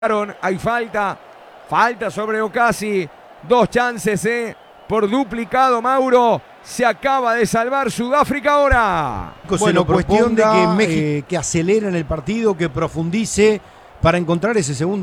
Hay falta sobre Ocasi, 2 chances por duplicado. Mauro, se acaba de salvar Sudáfrica ahora. Bueno, cuestión de que México que aceleren el partido, que profundice para encontrar ese segundo